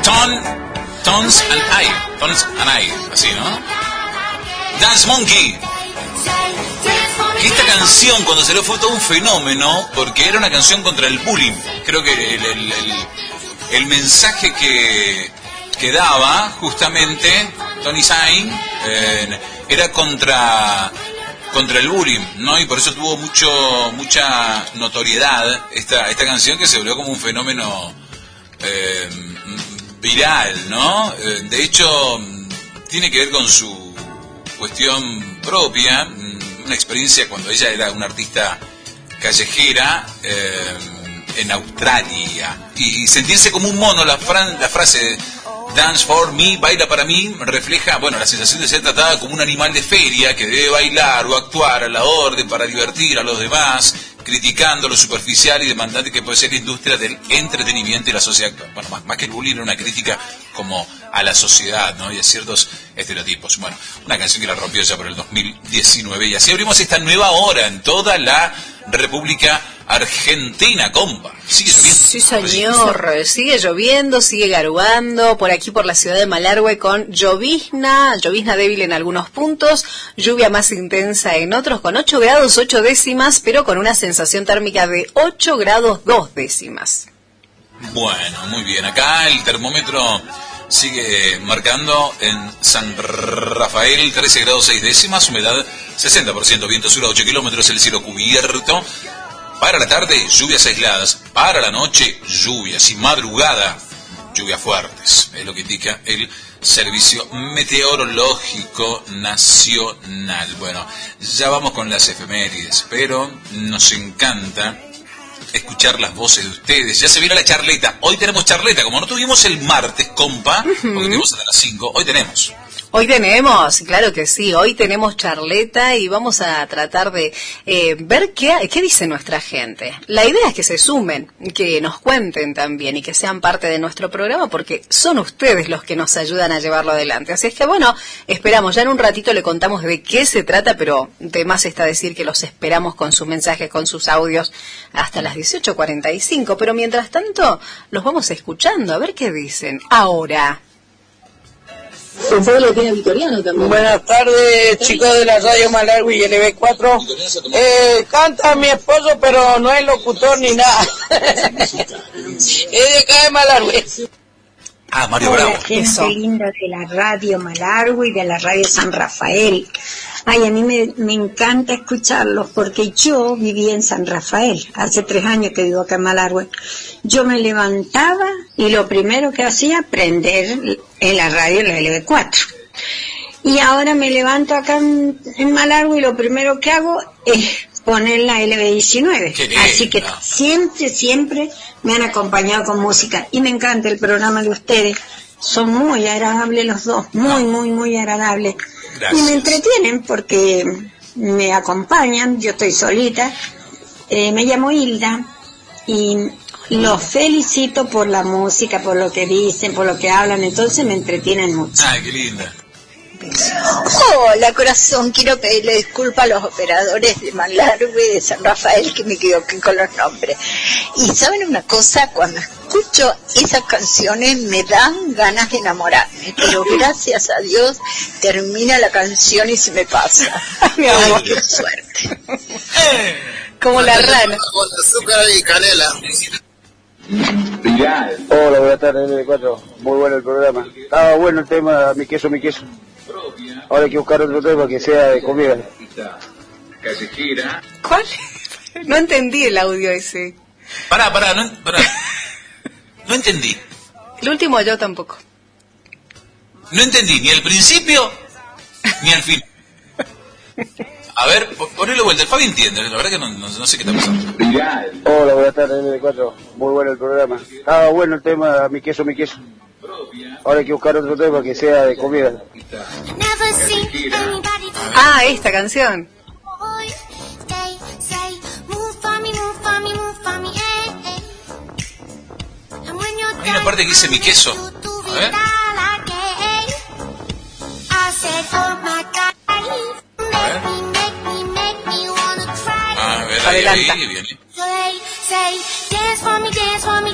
Tones and I, así, ¿no? Dance Monkey. Esta canción cuando salió fue todo un fenómeno porque era una canción contra el bullying. Creo que el mensaje que daba justamente Tony Sain era contra el bullying, ¿no? Y por eso tuvo mucha notoriedad esta canción, que se volvió como un fenómeno viral, ¿no? De hecho, tiene que ver con su cuestión propia, una experiencia cuando ella era una artista callejera en Australia, y sentirse como un mono. La frase Dance for me, baila para mí, refleja, bueno, la sensación de ser tratada como un animal de feria que debe bailar o actuar a la orden para divertir a los demás, criticando lo superficial y demandante que puede ser la industria del entretenimiento y la sociedad. Bueno, más que el bullying, era una crítica como a la sociedad, ¿no? Y a ciertos estereotipos. Bueno, una canción que la rompió ya por el 2019, y así abrimos esta nueva hora en toda la República Argentina, compa. ¿Sigue lloviendo? Sí, señor. Sigue lloviendo, sigue garuando. Por aquí, por la ciudad de Malargüe, con llovizna débil en algunos puntos, lluvia más intensa en otros, con 8 grados 8 décimas, pero con una sensación térmica de 8 grados 2 décimas. Bueno, muy bien. Acá el termómetro sigue marcando en San Rafael 13 grados 6 décimas, humedad 60%, viento sur a 8 kilómetros, el cielo cubierto. Para la tarde, lluvias aisladas. Para la noche, lluvias. Y madrugada, lluvias fuertes. Es lo que indica el Servicio Meteorológico Nacional. Bueno, ya vamos con las efemérides, pero nos encanta escuchar las voces de ustedes. Ya se viene la charleta. Hoy tenemos charleta. Como no tuvimos el martes, compa, porque tuvimos hasta las 5, hoy tenemos. Hoy tenemos, claro que sí, hoy tenemos charleta y vamos a tratar de ver qué dice nuestra gente. La idea es que se sumen, que nos cuenten también y que sean parte de nuestro programa, porque son ustedes los que nos ayudan a llevarlo adelante. Así es que bueno, esperamos, ya en un ratito le contamos de qué se trata, pero de más está decir que los esperamos con sus mensajes, con sus audios hasta las 18:45, pero mientras tanto los vamos escuchando, a ver qué dicen ahora. Pensé lo tiene Victoriano también. Buenas tardes, chicos de la radio Malargüe y LB4. Canta mi esposo, pero no es locutor ni nada. Es de acá de Malargüe. Mario Bravo. Hola, gente linda de la radio Malargüe y de la radio San Rafael. Ay, a mí me encanta escucharlos porque yo viví en San Rafael. Hace 3 años que vivo acá en Malargüe. Yo me levantaba y lo primero que hacía, prender en la radio la LB4. Y ahora me levanto acá en Malargüe y lo primero que hago es poner la LB19. Así que siempre me han acompañado con música. Y me encanta el programa de ustedes. Son muy agradables los dos, muy agradables. Gracias. Y me entretienen porque me acompañan, yo estoy solita. Me llamo Hilda y los felicito por la música, por lo que dicen, por lo que hablan, entonces me entretienen mucho. Ay, qué linda. Hola, corazón, quiero pedirle disculpas a los operadores de Malargüe, de San Rafael, que me equivoqué con los nombres. Y ¿saben una cosa? Cuando escucho esas canciones me dan ganas de enamorarme, pero gracias a Dios termina la canción y se me pasa. Mi amor. Qué suerte. Como la rana. Con azúcar y canela. Hola, buenas tardes, LB4. Muy bueno el programa. Estaba bueno el tema, mi queso. Ahora hay que buscar otro tema que sea de comida. ¿Cuál? No entendí el audio ese. Pará. No entendí. El último yo tampoco. No entendí ni el principio ni el fin. A ver, ponelo vuelta. El Fabi entiende, la verdad que no sé qué está pasando. Hola, buenas tardes, LB4. Muy bueno el programa. Estaba bueno el tema, mi queso. Ahora hay que buscar otro tema que sea de comida. Esta canción. Hay una parte que dice mi queso. A ver. A ver, Adelanta. ahí viene.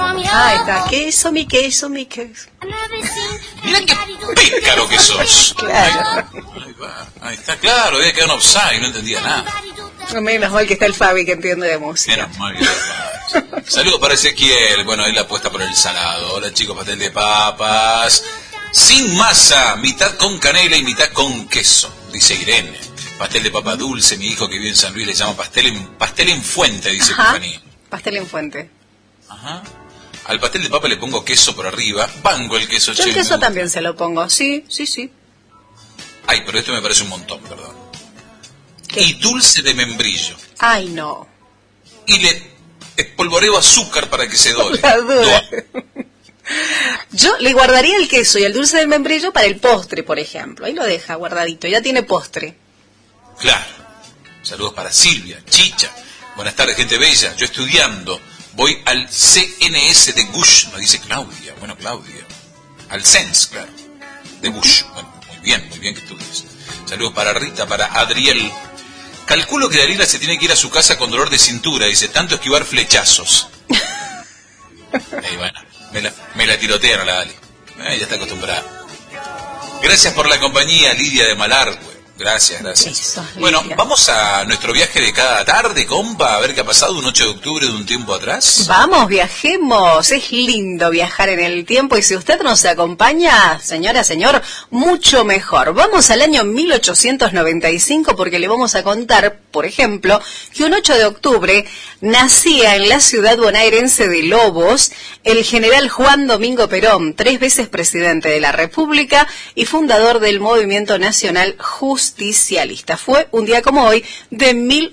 Ah, está. Queso, mi queso, mi queso. Mirá qué pícaro que sos. Claro. Ahí está, claro, había quedado en offside, no entendía nada. Menos mal que está el Fabi que entiende de música. Menos mal que saludos para Ezequiel, bueno, él apuesta por el salado. Hola chicos, pastel de papas sin masa, mitad con canela y mitad con queso, dice Irene. Pastel de papa dulce, mi hijo que vive en San Luis le llama pastel en fuente, dice Compañía. Pastel en fuente. Ajá. Al pastel de papa le pongo queso por arriba, banco el queso. Yo el queso también se lo pongo, sí. Ay, pero esto me parece un montón, perdón. ¿Qué? Y dulce de membrillo. Ay, no. Y le espolvoreo azúcar para que se dore. La duda. Yo le guardaría el queso y el dulce del membrillo para el postre, por ejemplo. Ahí lo deja guardadito, ya tiene postre. Claro. Saludos para Silvia, Chicha. Buenas tardes, gente bella. Yo estudiando. Voy al CNS de Gush, nos dice Claudia. Bueno, Claudia. Al CENS, claro. De Gush. Bueno, muy bien que estudies. Saludos para Rita, para Adriel. Calculo que Dalila se tiene que ir a su casa con dolor de cintura, dice, tanto esquivar flechazos. Bueno, me la tirotean a la Dali. Ya está acostumbrada. Gracias por la compañía, Lidia de Malargüe. Gracias. Eso, bueno, vamos a nuestro viaje de cada tarde, compa, a ver qué ha pasado un 8 de octubre de un tiempo atrás. Vamos, viajemos. Es lindo viajar en el tiempo y si usted nos acompaña, señora, señor, mucho mejor. Vamos al año 1895 porque le vamos a contar, por ejemplo, que un 8 de octubre nacía en la ciudad bonaerense de Lobos el general Juan Domingo Perón, 3 veces presidente de la República y fundador del Movimiento Nacional Justicialista. Fue un día como hoy de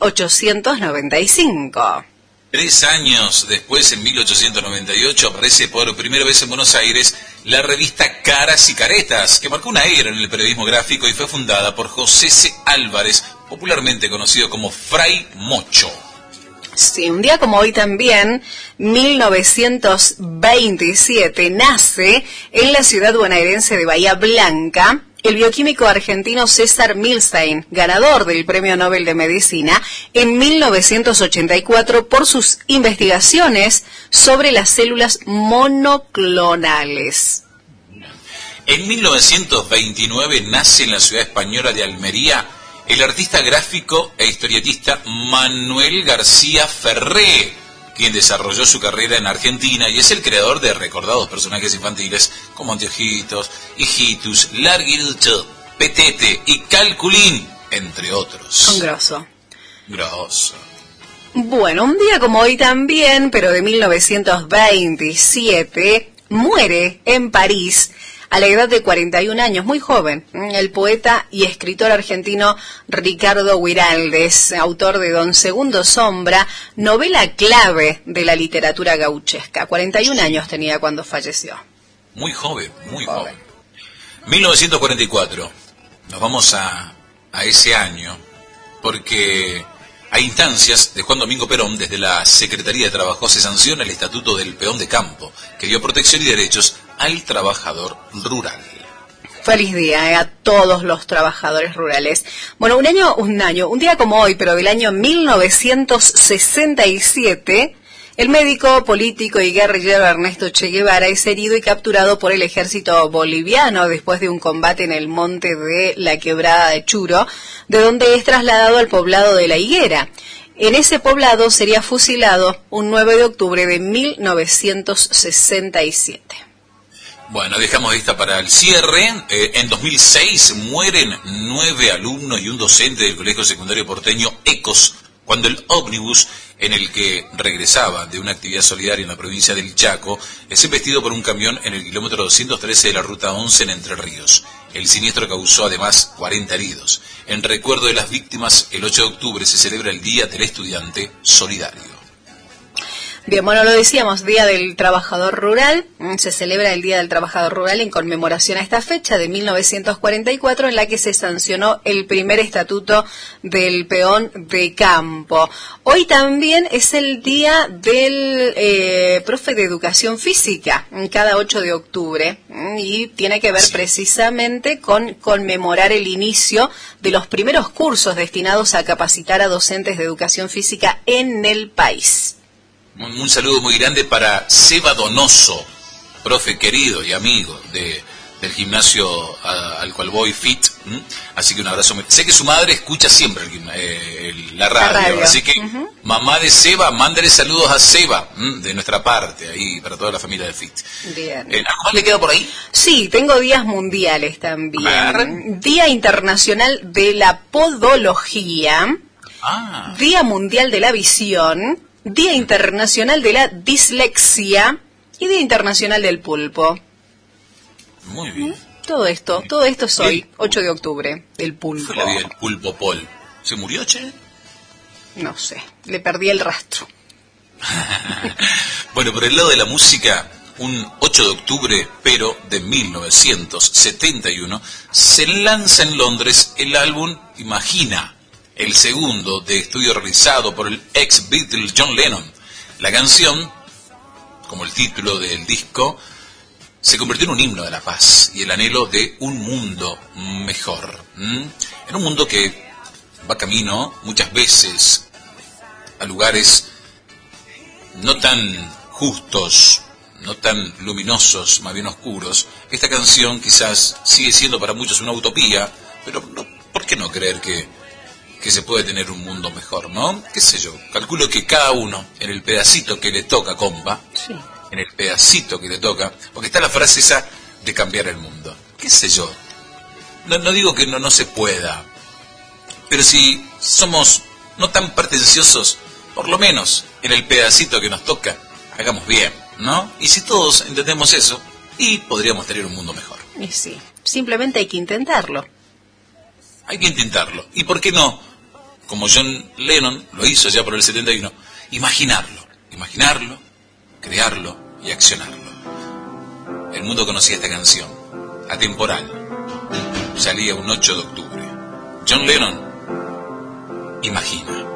1895. 3 años después, en 1898, aparece por primera vez en Buenos Aires la revista Caras y Caretas, que marcó una era en el periodismo gráfico y fue fundada por José C. Álvarez, popularmente conocido como Fray Mocho. Sí, un día como hoy también, 1927, nace en la ciudad bonaerense de Bahía Blanca el bioquímico argentino César Milstein, ganador del Premio Nobel de Medicina en 1984 por sus investigaciones sobre las células monoclonales. En 1929 nace en la ciudad española de Almería el artista gráfico e historietista Manuel García Ferré, quien desarrolló su carrera en Argentina y es el creador de recordados personajes infantiles como Anteojitos, Hijitus, Larguirucho, Petete y Calculín, entre otros. Un grosso. Bueno, un día como hoy también, pero de 1927, muere en París a la edad de 41 años, muy joven, el poeta y escritor argentino Ricardo Guiraldes, autor de Don Segundo Sombra, novela clave de la literatura gauchesca. 41 años tenía cuando falleció. Muy joven. 1944. Nos vamos a ese año, porque a instancias de Juan Domingo Perón, desde la Secretaría de Trabajo se sanciona el Estatuto del Peón de Campo, que dio protección y derechos al trabajador rural. Feliz día a todos los trabajadores rurales. Bueno, un día como hoy, pero del año 1967, el médico, político y guerrillero Ernesto Che Guevara es herido y capturado por el ejército boliviano después de un combate en el monte de la Quebrada de Churo, de donde es trasladado al poblado de La Higuera. En ese poblado sería fusilado un 9 de octubre de 1967. Bueno, dejamos esta para el cierre. En 2006 mueren 9 alumnos y un docente del Colegio Secundario Porteño Ecos, cuando el ómnibus en el que regresaba de una actividad solidaria en la provincia del Chaco es embestido por un camión en el kilómetro 213 de la ruta 11 en Entre Ríos. El siniestro causó además 40 heridos. En recuerdo de las víctimas, el 8 de octubre se celebra el Día del Estudiante Solidario. Bien, bueno, lo decíamos, Día del Trabajador Rural. Se celebra el Día del Trabajador Rural en conmemoración a esta fecha de 1944 en la que se sancionó el primer estatuto del peón de campo. Hoy también es el Día del profe de Educación Física, cada 8 de octubre, y tiene que ver precisamente con conmemorar el inicio de los primeros cursos destinados a capacitar a docentes de educación física en el país. Un saludo muy grande para Seba Donoso, profe querido y amigo del gimnasio al cual voy, FIT. Así que un abrazo. Sé que su madre escucha siempre la radio, así que mamá de Seba, mándale saludos a Seba, de nuestra parte, ahí para toda la familia de FIT. Bien. ¿Algo más le queda por ahí? Sí, tengo días mundiales también. Día Internacional de la Podología, Día Mundial de la Visión, Día Internacional de la Dislexia y Día Internacional del Pulpo. Muy bien. Todo esto es hoy, 8 de octubre, del pulpo. Fue la vida del pulpo Paul. ¿Se murió, che? No sé, le perdí el rastro. Bueno, por el lado de la música, un 8 de octubre, pero de 1971, se lanza en Londres el álbum Imagina, el segundo de estudio realizado por el ex Beatle John Lennon. La canción, como el título del disco, se convirtió en un himno de la paz y el anhelo de un mundo mejor. En un mundo que va camino muchas veces a lugares no tan justos, no tan luminosos, más bien oscuros. Esta canción quizás sigue siendo para muchos una utopía, pero ¿por qué no creer que se puede tener un mundo mejor, no? ¿Qué sé yo? Calculo que cada uno, en el pedacito que le toca, compa, sí, en el pedacito que le toca, porque está la frase esa de cambiar el mundo. ¿Qué sé yo? No digo que no se pueda, pero si somos no tan pretenciosos, por lo menos en el pedacito que nos toca, hagamos bien, ¿no? Y si todos entendemos eso, y podríamos tener un mundo mejor. Y sí, simplemente hay que intentarlo. Hay que intentarlo. ¿Y por qué no? Como John Lennon lo hizo ya por el 71, imaginarlo, crearlo y accionarlo. El mundo conocía esta canción, atemporal, salía un 8 de octubre. John Lennon, Imagina.